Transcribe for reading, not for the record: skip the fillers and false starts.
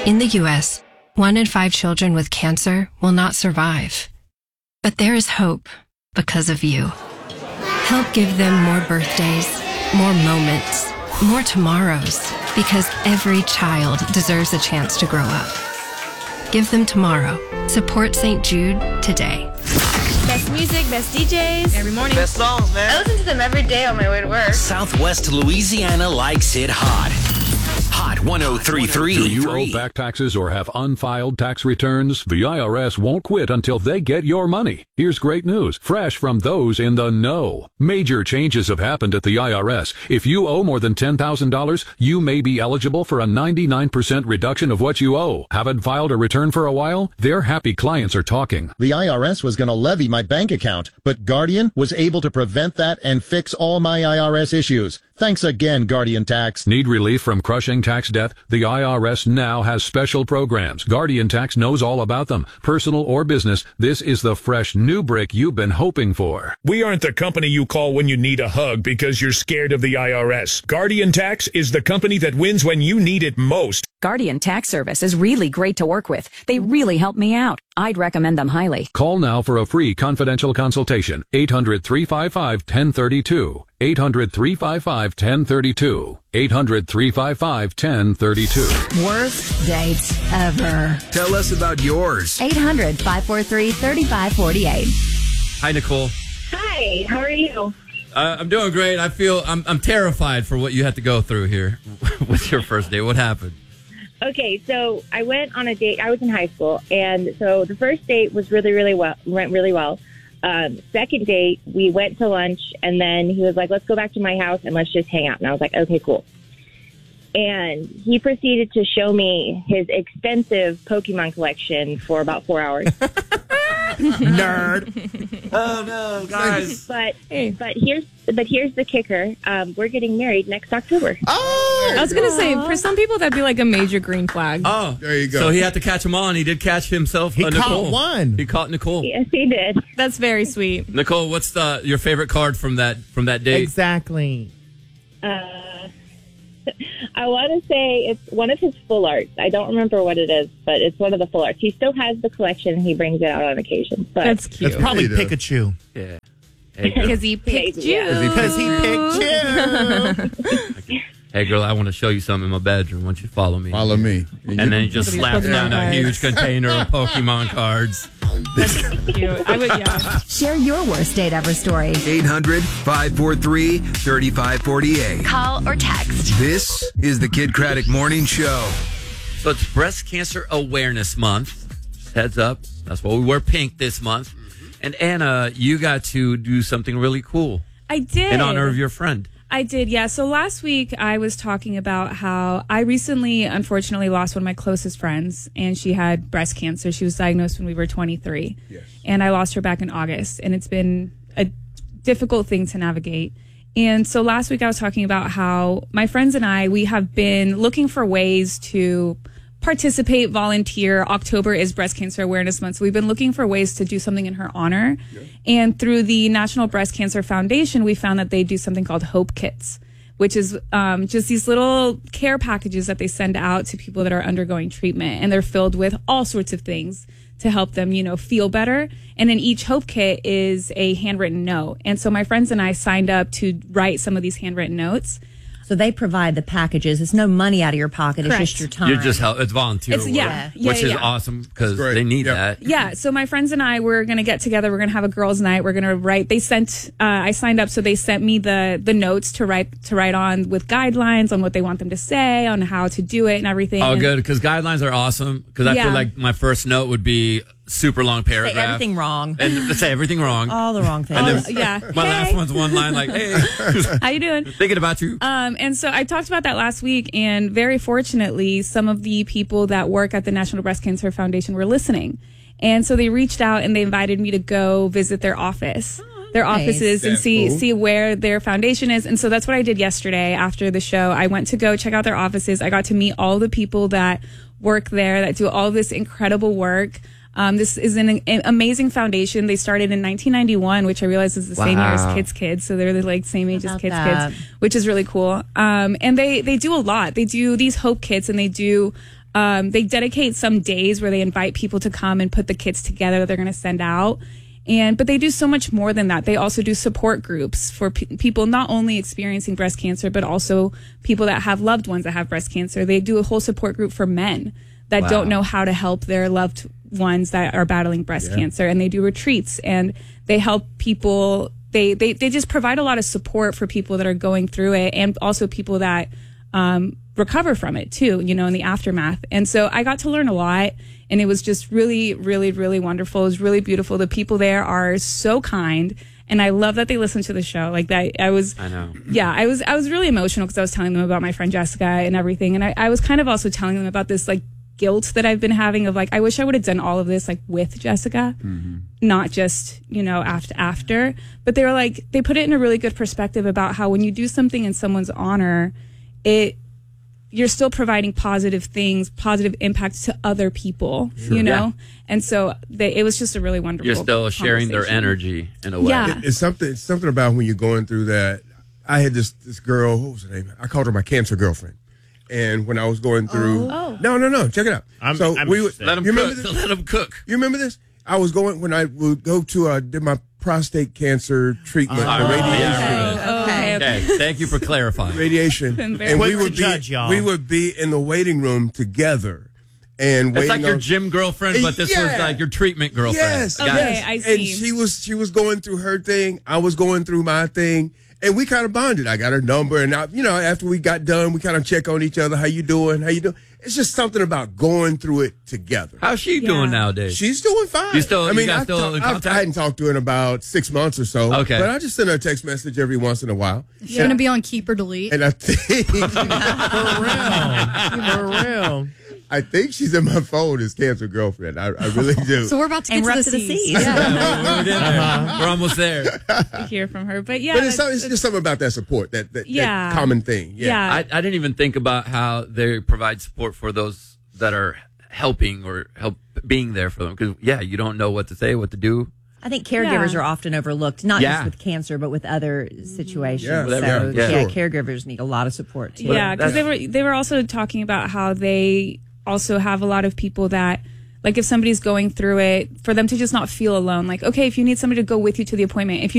In the U.S., 1 in 5 children with cancer will not survive. But there is hope because of you. Help give them more birthdays, more moments, more tomorrows, because every child deserves a chance to grow up. Give them tomorrow. Support St. Jude today. Best music, best DJs. Every morning. Best songs, man. I listen to them every day on my way to work. Southwest Louisiana likes it hot. Hot 103.3. Do you owe back taxes or have unfiled tax returns? The IRS won't quit until they get your money. Here's great news, fresh from those in the know. Major changes have happened at the IRS. If you owe more than $10,000, you may be eligible for a 99% reduction of what you owe. Haven't filed a return for a while? Their happy clients are talking. The IRS was going to levy my bank account, but Guardian was able to prevent that and fix all my IRS issues. Thanks again, Guardian Tax. Need relief from crushing tax debt? The IRS now has special programs. Guardian Tax knows all about them. Personal or business, this is the fresh new brick you've been hoping for. We aren't the company you call when you need a hug because you're scared of the IRS. Guardian Tax is the company that wins when you need it most. Guardian Tax Service is really great to work with. They really help me out. I'd recommend them highly. Call now for a free confidential consultation. 800-355-1032. 800-355-1032. 800-355-1032. Worst dates ever. Tell us about yours. 800-543-3548. Hi, Nicole. Hi, how are you? I'm doing great. I feel I'm terrified for what you had to go through here with your first date. What happened? Okay, so I went on a date. I was in high school, and so the first date was went really well. Second date, we went to lunch, and then he was like, let's go back to my house and let's just hang out. And I was like, okay, cool. And he proceeded to show me his extensive Pokemon collection for about 4 hours. Nerd. Oh no, guys. But here's the kicker. We're getting married next October. Oh, I was gonna say, for some people that'd be like a major green flag. Oh, there you go. So he had to catch him on. He did catch himself. He Nicole. caught one. He caught Nicole. Yes, he did. That's very sweet. Nicole, what's your favorite card from that date? Exactly. I want to say it's one of his full arts. I don't remember what it is, but it's one of the full arts. He still has the collection, and he brings it out on occasion. But that's cute. It's probably Pikachu. Yeah. Because he picked you. Because he picked you. Hey, girl, I want to show you something in my bedroom. I want you to follow me. Follow me. And then he just slaps down a huge container of Pokemon cards. That's cute. I would, yeah. Share your worst date ever story. 800-543-3548. Call or text. This is the Kid Craddock Morning Show. So it's Breast Cancer Awareness Month. Just heads up. That's why we wear pink this month. And Anna, you got to do something really cool. I did. In honor of your friend. I did, yeah. So last week I was talking about how I recently, unfortunately, lost one of my closest friends, and she had breast cancer. She was diagnosed when we were 23. Yes. And I lost her back in August, and it's been a difficult thing to navigate. And so last week I was talking about how my friends and I, we have been looking for ways to participate, volunteer. October is Breast Cancer Awareness Month. So we've been looking for ways to do something in her honor. Yeah. And through the National Breast Cancer Foundation, we found that they do something called Hope Kits, which is just these little care packages that they send out to people that are undergoing treatment. And they're filled with all sorts of things to help them, feel better. And in each Hope Kit is a handwritten note. And so my friends and I signed up to write some of these handwritten notes. So they provide the packages. It's no money out of your pocket. Correct. It's just your time. You're just it's volunteer work, which is awesome because they need that. Yeah. So my friends and I were going to get together. We're going to have a girls' night. We're going to write. They sent. I signed up, so they sent me the notes to write on with guidelines on what they want them to say, on how to do it, and everything. Oh, good, because guidelines are awesome. Because I feel like my first note would be super long paragraph. Say everything wrong. And say everything wrong. All the wrong things. And then my last one's one line like, hey. How you doing? Thinking about you. And so I talked about that last week, and very fortunately, some of the people that work at the National Breast Cancer Foundation were listening. And so they reached out and they invited me to go visit their office. Their offices and see where their foundation is. And so that's what I did yesterday after the show. I went to go check out their offices. I got to meet all the people that work there, that do all this incredible work. This is an amazing foundation. They started in 1991, which I realize is the same year as Kids. So they're the like same age as Kids, which is really cool. And they do a lot. They do these Hope Kits, and they do they dedicate some days where they invite people to come and put the kits together that they're going to send out. But they do so much more than that. They also do support groups for people not only experiencing breast cancer, but also people that have loved ones that have breast cancer. They do a whole support group for men that don't know how to help their loved ones that are battling breast cancer. And they do retreats, and they help people. They just provide a lot of support for people that are going through it, and also people that recover from it too, you know, in the aftermath. And so I got to learn a lot, and it was just really, really, really wonderful. It was really beautiful. The people there are so kind, and I love that they listen to the show. Like that, I know. Yeah, I was really emotional because I was telling them about my friend Jessica and everything. And I was kind of also telling them about this like guilt that I've been having of like, I wish I would have done all of this like with Jessica, not just, you know, after. But they were like, they put it in a really good perspective about how when you do something in someone's honor, you're still providing positive things, positive impacts to other people, you know? Yeah. And so it was just a really wonderful You're still sharing their energy in a way. Yeah. It's something about when you're going through that. I had this girl, what was her name? I called her my cancer girlfriend. And when I was going through... No, check it out. I'm let them cook. You remember this? I was going, when I would go to, did my prostate cancer treatment, radiation. Okay. Thank you for clarifying. Radiation. And we would be in the waiting room together. And it's like your gym girlfriend, but this was like your treatment girlfriend. Yes. Okay, I see. And she was going through her thing. I was going through my thing. And we kind of bonded. I got her number. And, after we got done, we kind of check on each other. How you doing? It's just something about going through it together. How's she doing nowadays? She's doing fine. You still in contact? I hadn't talked to her in about 6 months or so. Okay. But I just send her a text message every once in a while. She's going to be on Keep or Delete. And I think... For real. I think she's in my phone as cancer girlfriend. I really do. So we're about to get to the C's. Yeah. We're almost there. To hear from her. But it's just something about that support, that common thing. Yeah. I didn't even think about how they provide support for those that are helping or being there for them. Because, you don't know what to say, what to do. I think caregivers are often overlooked, not just with cancer, but with other situations. Caregivers need a lot of support too. Yeah, because they were also talking about how they also have a lot of people that, like, if somebody's going through it, for them to just not feel alone. Like, okay, if you need somebody to go with you to the appointment, if you